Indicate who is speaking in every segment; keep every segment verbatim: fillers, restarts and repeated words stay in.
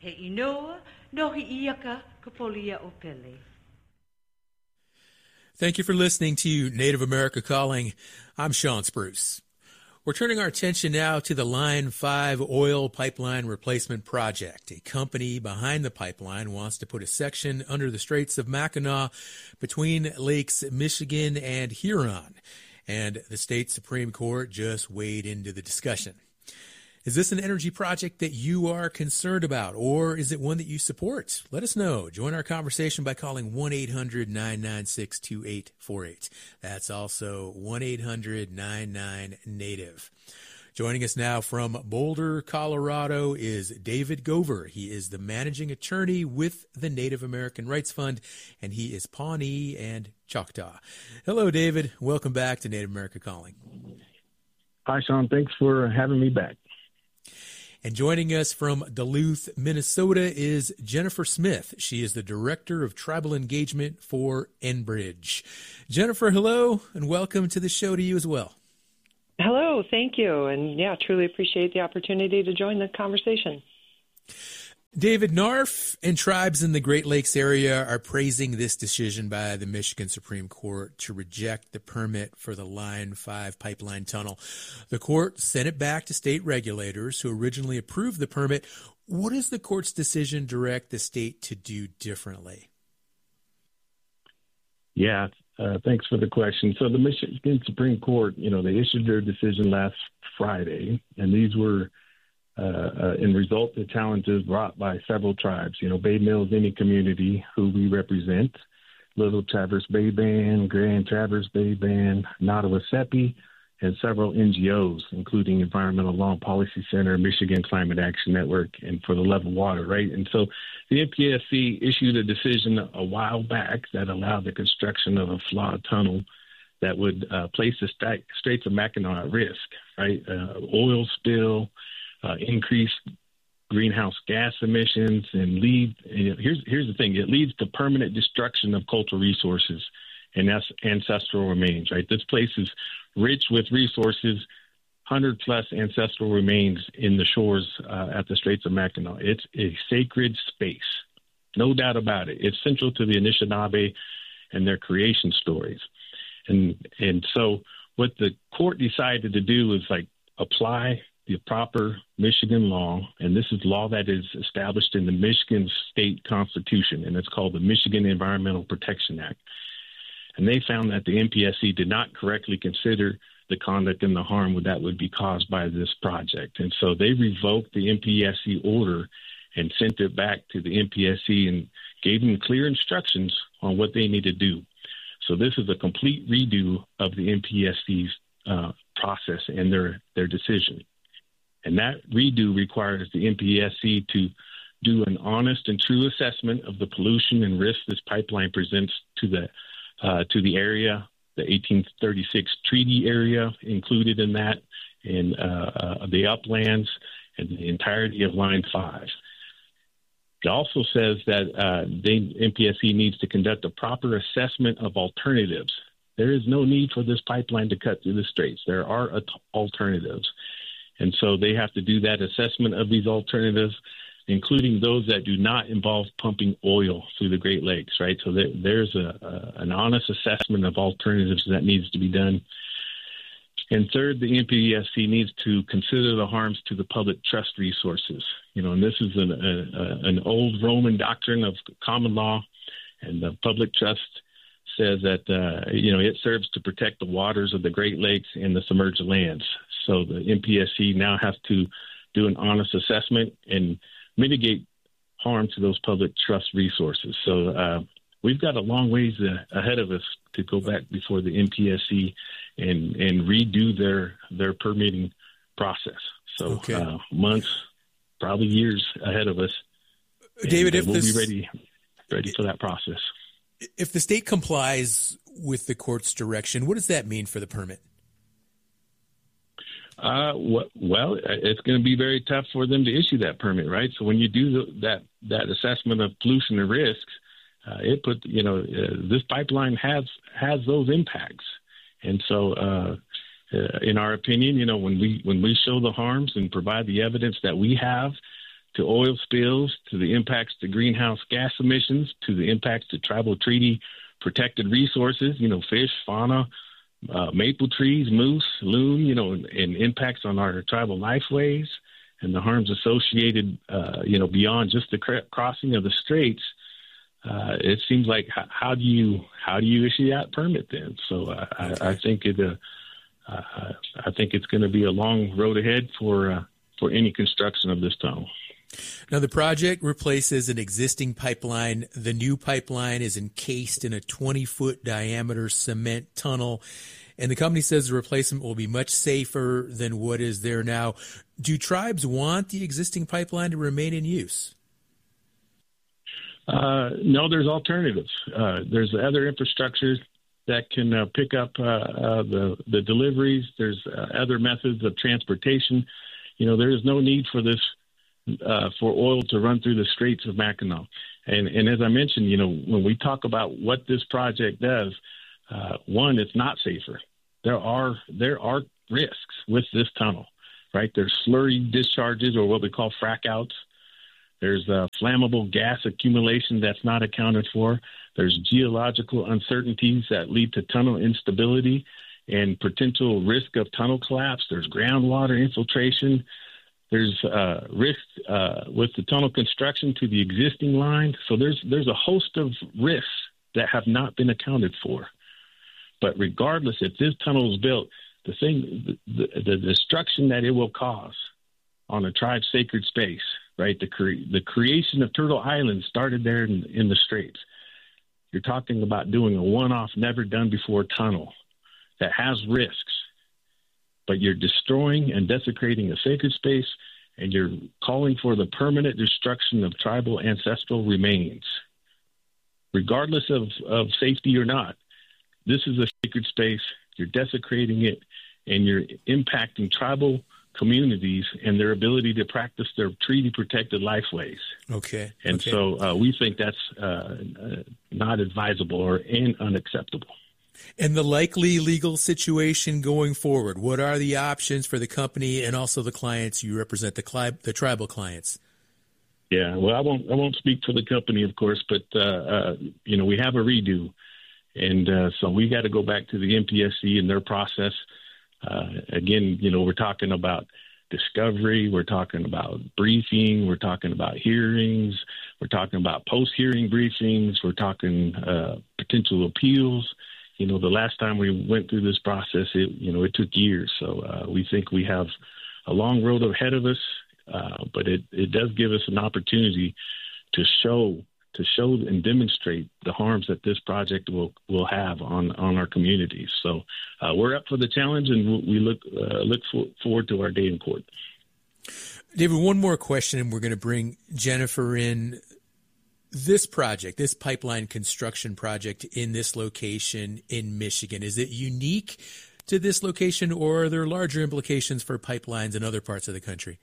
Speaker 1: He inoa no hi'iaka kapolia o pele.
Speaker 2: Thank you for listening to Native America Calling. I'm Sean Spruce. We're turning our attention now to the Line five oil pipeline replacement project. A company behind the pipeline wants to put a section under the Straits of Mackinac between Lakes Michigan and Huron, and the state Supreme Court just weighed into the discussion. Is this an energy project that you are concerned about, or is it one that you support? Let us know. Join our conversation by calling one eight hundred nine nine six two eight four eight. That's also one eight hundred nine nine native. Joining us now from Boulder, Colorado is David Gover. He is the managing attorney with the Native American Rights Fund, and he is Pawnee and Choctaw. Hello, David. Welcome back to Native America Calling.
Speaker 3: Hi, Sean. Thanks for having me back.
Speaker 2: And joining us from Duluth, Minnesota is Jennifer Smith. She is the Director of Tribal Engagement for Enbridge. Jennifer, hello, and welcome to the show to you as well.
Speaker 4: Hello, thank you. And yeah, truly appreciate the opportunity to join the conversation.
Speaker 2: David, N A R F and tribes in the Great Lakes area are praising this decision by the Michigan Supreme Court to reject the permit for the Line five pipeline tunnel. The court sent it back to state regulators who originally approved the permit. What does the court's decision direct the state to do differently?
Speaker 3: Yeah, uh, thanks for the question. So the Michigan Supreme Court, you know, they issued their decision last Friday, and these were Uh, uh, in result to challenges brought by several tribes, you know, Bay Mills Indian Community, who we represent, Little Traverse Bay Band, Grand Traverse Bay Band, Nottawasepi, and several N G Os, including Environmental Law and Policy Center, Michigan Climate Action Network, and For the Love of Water, right? And so the M P S C issued a decision a while back that allowed the construction of a flawed tunnel that would uh, place the Straits of Mackinac at risk, right? Uh, oil spill, Uh, increased greenhouse gas emissions, and lead. You know, here's here's the thing: it leads to permanent destruction of cultural resources and that's ancestral remains. Right, this place is rich with resources, hundred plus ancestral remains in the shores uh, at the Straits of Mackinac. It's a sacred space, no doubt about it. It's central to the Anishinaabe and their creation stories, and and so what the court decided to do is like apply the proper Michigan law, and this is law that is established in the Michigan State Constitution, and it's called the Michigan Environmental Protection Act. And they found that the M P S C did not correctly consider the conduct and the harm that would be caused by this project. And so they revoked the M P S C order and sent it back to the M P S C and gave them clear instructions on what they need to do. So this is a complete redo of the M P S C's uh, process and their, their decision. And that redo requires the M P S C to do an honest and true assessment of the pollution and risk this pipeline presents to the uh, to the area, the eighteen thirty-six treaty area included in that, and uh, uh, the uplands and the entirety of Line five. It also says that uh, the M P S C needs to conduct a proper assessment of alternatives. There is no need for this pipeline to cut through the straits. There are alternatives. And so they have to do that assessment of these alternatives, including those that do not involve pumping oil through the Great Lakes, right? So there, there's a, a, an honest assessment of alternatives that needs to be done. And third, the M P S C needs to consider the harms to the public trust resources. You know, and this is an, a, a, an old Roman doctrine of common law, and the public trust says that, uh, you know, it serves to protect the waters of the Great Lakes and the submerged lands. So the M P S C now has to do an honest assessment and mitigate harm to those public trust resources. So uh, we've got a long ways uh, ahead of us to go back before the M P S C and, and redo their their permitting process. So
Speaker 2: okay.
Speaker 3: uh, months, probably years ahead of us.
Speaker 2: David,
Speaker 3: and, uh,
Speaker 2: if
Speaker 3: we'll
Speaker 2: this,
Speaker 3: be ready ready for that process.
Speaker 2: If the state complies with the court's direction, what does that mean for the permit?
Speaker 3: Uh, well, it's going to be very tough for them to issue that permit, right? So when you do the, that that assessment of pollution and risks, uh, it put you know uh, this pipeline has has those impacts, and so uh, uh, in our opinion, you know when we when we show the harms and provide the evidence that we have to oil spills, to the impacts to greenhouse gas emissions, to the impacts to tribal treaty protected resources, you know, fish, fauna, uh, maple trees, moose, loon, you know, and, and impacts on our tribal lifeways and the harms associated, uh, you know, beyond just the cr- crossing of the straits. Uh, it seems like how, how do you how do you issue that permit then? So uh, okay. I, I think it uh, uh, I think it's going to be a long road ahead for uh, for any construction of this tunnel.
Speaker 2: Now, the project replaces an existing pipeline. The new pipeline is encased in a twenty-foot diameter cement tunnel, and the company says the replacement will be much safer than what is there now. Do tribes want the existing pipeline to remain in use?
Speaker 3: Uh, no, there's alternatives. Uh, there's other infrastructures that can uh, pick up uh, uh, the, the deliveries. There's uh, other methods of transportation. You know, there is no need for this Uh, for oil to run through the Straits of Mackinac. And, and as I mentioned, you know, when we talk about what this project does, uh, one, it's not safer. There are there are risks with this tunnel, right? There's slurry discharges, or what we call frack outs. There's uh, flammable gas accumulation that's not accounted for. There's geological uncertainties that lead to tunnel instability and potential risk of tunnel collapse. There's groundwater infiltration. There's uh, risk uh, with the tunnel construction to the existing line. So there's there's a host of risks that have not been accounted for. But regardless, if this tunnel is built, the thing, the, the destruction that it will cause on a tribe's sacred space, right? The cre- the creation of Turtle Island started there in, in the Straits. You're talking about doing a one-off, never-done-before tunnel that has risks. But you're destroying and desecrating a sacred space, and you're calling for the permanent destruction of tribal ancestral remains. Regardless of, of safety or not, this is a sacred space. You're desecrating it, and you're impacting tribal communities and their ability to practice their treaty-protected lifeways.
Speaker 2: Okay.
Speaker 3: And
Speaker 2: okay.
Speaker 3: so uh, we think that's uh, uh, not advisable or and unacceptable.
Speaker 2: And the likely legal situation going forward, what are the options for the company and also the clients you represent, the, cli- the tribal clients?
Speaker 3: Yeah, well, I won't I won't speak for the company, of course, but, uh, uh, you know, we have a redo. And uh, so we got to go back to the M P S C and their process. Uh, again, you know, we're talking about discovery. We're talking about briefing. We're talking about hearings. We're talking about post-hearing briefings. We're talking uh, potential appeals. You know, the last time we went through this process, it, you know, it took years. So uh, we think we have a long road ahead of us, uh, but it, it does give us an opportunity to show to show and demonstrate the harms that this project will, will have on, on our communities. So uh, we're up for the challenge, and we look uh, look for, forward to our day in court.
Speaker 2: David, one more question, and we're going to bring Jennifer in. This project, this pipeline construction project in this location in Michigan, is it unique to this location, or are there larger implications for pipelines in other parts of the country?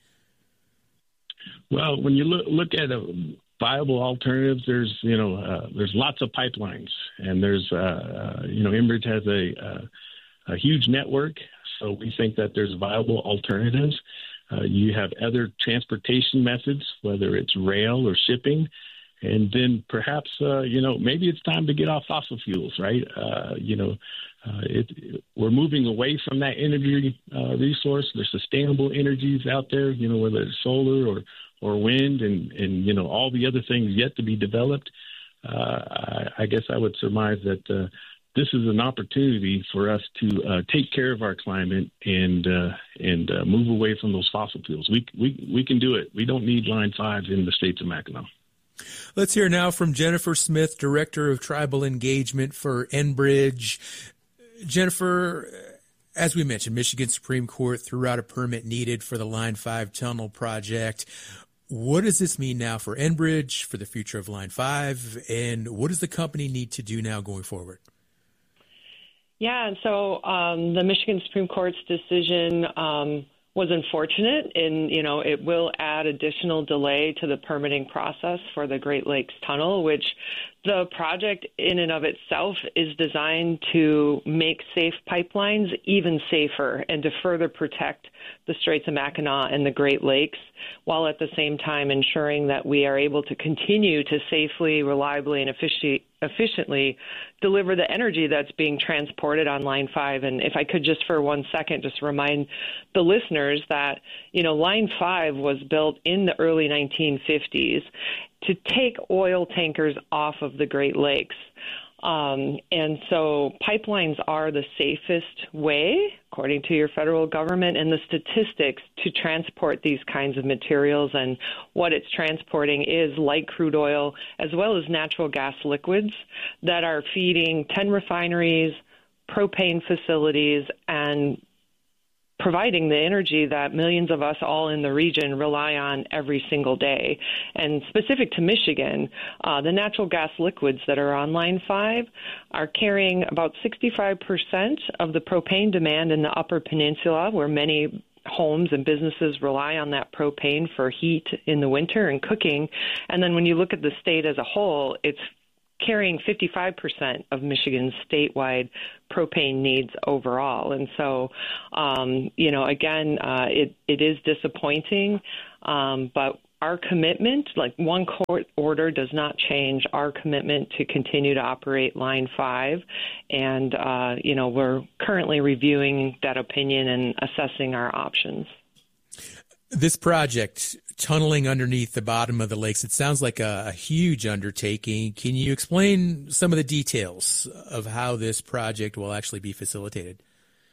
Speaker 3: Well, when you look, look at a viable alternatives, there's, you know, uh, there's lots of pipelines, and there's, uh, uh, you know, Enbridge has a, uh, a huge network, so we think that there's viable alternatives. Uh, you have other transportation methods, whether it's rail or shipping. And then perhaps, uh, you know, maybe it's time to get off fossil fuels, right? Uh, you know, uh, it, it, we're moving away from that energy uh, resource. There's sustainable energies out there, you know, whether it's solar or, or wind and, and, you know, all the other things yet to be developed. Uh, I, I guess I would surmise that uh, this is an opportunity for us to uh, take care of our climate and uh, and uh, move away from those fossil fuels. We, we, we can do it. We don't need Line five in the Straits of Mackinac.
Speaker 2: Let's hear now from Jennifer Smith, Director of Tribal Engagement for Enbridge. Jennifer, as we mentioned, Michigan Supreme Court threw out a permit needed for the Line five tunnel project. What does this mean now for Enbridge, for the future of Line five, and what does the company need to do now going forward?
Speaker 4: Yeah, and so um, the Michigan Supreme Court's decision um, was unfortunate, and you know it will add additional delay to the permitting process for the Great Lakes Tunnel, which The project in and of itself is designed to make safe pipelines even safer and to further protect the Straits of Mackinac and the Great Lakes, while at the same time ensuring that we are able to continue to safely, reliably, and effici- efficiently deliver the energy that's being transported on Line five. And if I could just for one second just remind the listeners that, you know, Line five was built in the early nineteen fifties to take oil tankers off of the Great Lakes. Um, and so pipelines are the safest way, according to your federal government, and the statistics to transport these kinds of materials. And what it's transporting is light crude oil as well as natural gas liquids that are feeding ten refineries, propane facilities, and providing the energy that millions of us all in the region rely on every single day. And specific to Michigan, uh, the natural gas liquids that are on Line five are carrying about sixty-five percent of the propane demand in the Upper Peninsula, where many homes and businesses rely on that propane for heat in the winter and cooking. And then when you look at the state as a whole, it's carrying fifty-five percent of Michigan's statewide propane needs overall. And so, um, you know, again, uh, it, it is disappointing, um, but our commitment, like one court order does not change our commitment to continue to operate Line five. And, uh, you know, we're currently reviewing that opinion and assessing our options.
Speaker 2: This project, tunneling underneath the bottom of the lakes, it sounds like a, a huge undertaking. Can you explain some of the details of how this project will actually be facilitated?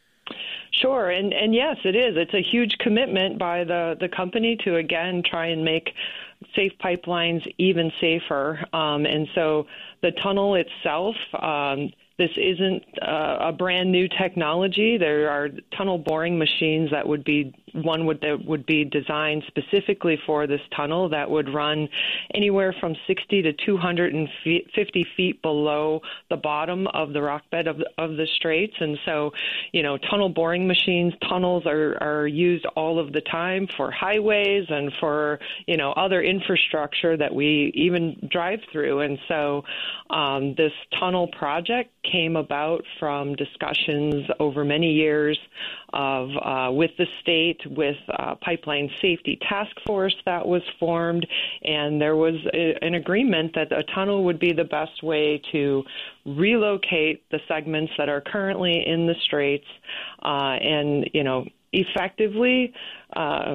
Speaker 4: Sure, and, and yes, it is. It's a huge commitment by the, the company to, again, try and make safe pipelines even safer. Um, and so the tunnel itself, um, this isn't uh, a brand new technology. There are tunnel boring machines that would be one would that would be designed specifically for this tunnel that would run anywhere from sixty to two hundred fifty feet below the bottom of the rock bed of the, of the straits. And so, you know, tunnel boring machines, tunnels are, are used all of the time for highways and for, you know, other infrastructure that we even drive through. And so um, this tunnel project came about from discussions over many years of uh, with the state, with uh, Pipeline Safety Task Force that was formed, and there was a, an agreement that a tunnel would be the best way to relocate the segments that are currently in the straits, uh, and you know effectively uh,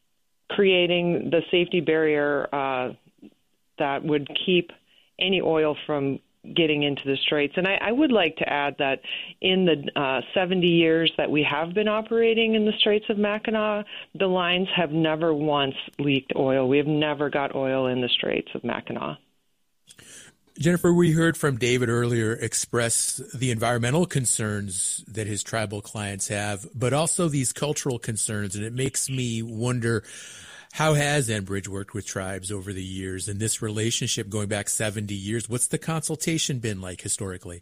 Speaker 4: creating the safety barrier uh, that would keep any oil from getting into the straits. And I, I would like to add that in the uh, seventy years that we have been operating in the Straits of Mackinac, the lines have never once leaked oil. We have never got oil in the Straits of Mackinac.
Speaker 2: Jennifer, we heard from David earlier express the environmental concerns that his tribal clients have, but also these cultural concerns. And it makes me wonder, how has Enbridge worked with tribes over the years in this relationship going back seventy years? What's the consultation been like historically?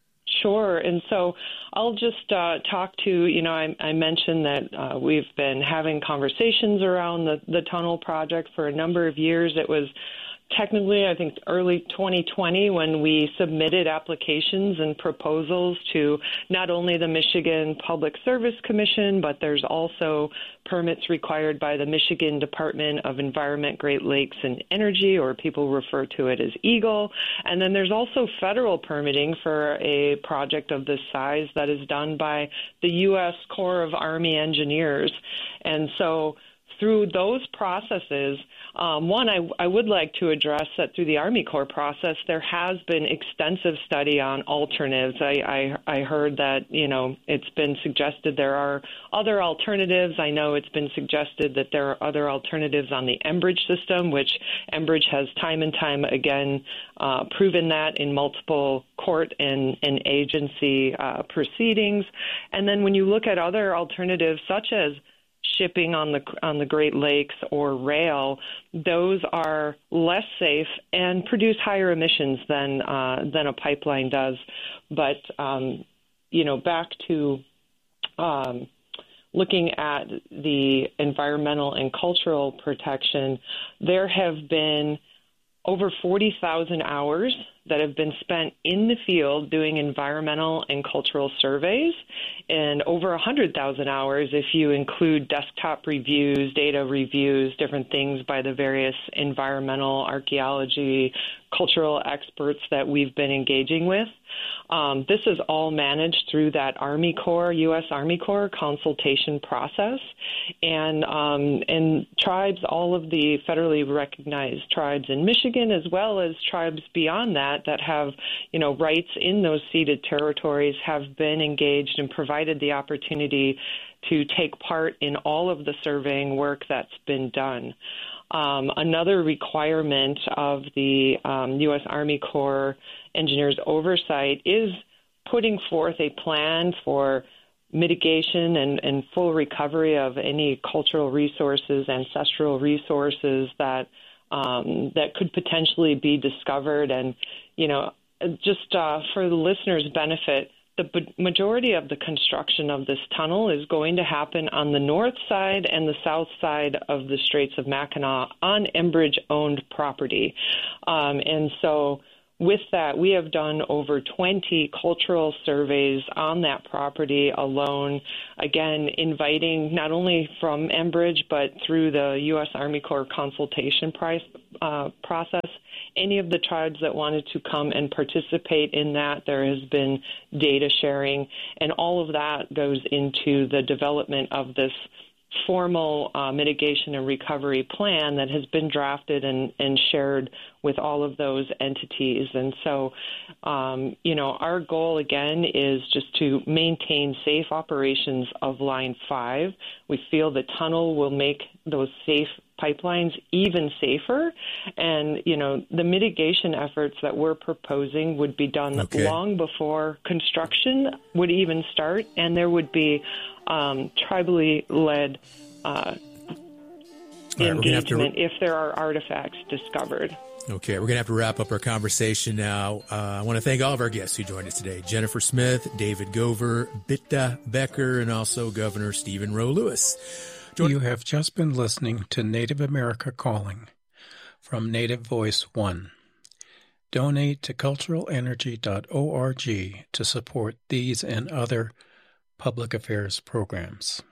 Speaker 4: Sure. And so I'll just uh, talk to, you know, I, I mentioned that uh, we've been having conversations around the, the tunnel project for a number of years. It was technically, I think, early twenty twenty when we submitted applications and proposals to not only the Michigan Public Service Commission, but there's also permits required by the Michigan Department of Environment, Great Lakes, and Energy, or people refer to it as EGLE. And then there's also federal permitting for a project of this size that is done by the U S Corps of Army Engineers. And so through those processes, um, one, I, I would like to address that through the Army Corps process, there has been extensive study on alternatives. I, I, I heard that, you know, it's been suggested there are other alternatives. I know it's been suggested that there are other alternatives on the Enbridge system, which Enbridge has time and time again uh, proven that in multiple court and, and agency uh, proceedings. And then when you look at other alternatives, such as shipping on the on the Great Lakes or rail, those are less safe and produce higher emissions than uh, than a pipeline does. But um, you know, back to um, looking at the environmental and cultural protection, there have been over forty thousand hours that have been spent in the field doing environmental and cultural surveys, and over one hundred thousand hours if you include desktop reviews, data reviews, different things by the various environmental, archaeology, cultural experts that we've been engaging with. Um, this is all managed through that Army Corps, U S Army Corps consultation process. And, um, and tribes, all of the federally recognized tribes in Michigan, as well as tribes beyond that that have, you know, rights in those ceded territories, have been engaged and provided the opportunity to take part in all of the surveying work that's been done. Um, another requirement of the um, U S Army Corps Engineers oversight is putting forth a plan for mitigation and, and full recovery of any cultural resources, ancestral resources that um, that could potentially be discovered. And, you know, just uh, for the listeners' benefit, the majority of the construction of this tunnel is going to happen on the north side and the south side of the Straits of Mackinac on Enbridge-owned property. Um, and so with that, we have done over twenty cultural surveys on that property alone, again, inviting not only from Enbridge, but through the U S Army Corps consultation price, uh, process, any of the tribes that wanted to come and participate in that. There has been data sharing, and all of that goes into the development of this formal uh, mitigation and recovery plan that has been drafted and, and shared with all of those entities. And so, um, you know, our goal, again, is just to maintain safe operations of Line five. We feel the tunnel will make those safe pipelines even safer. And, you know, the mitigation efforts that we're proposing would be done okay. long before construction would even start, and there would be um, tribally led uh, right, engagement to... if there are artifacts discovered.
Speaker 2: Okay, we're going to have to wrap up our conversation now. Uh, I want to thank all of our guests who joined us today. Jennifer Smith, David Gover, Bitta Becker, and also Governor Stephen Roe Lewis. Join-
Speaker 5: you have just been listening to Native America Calling from Native Voice One. Donate to cultural energy dot org to support these and other public affairs programs.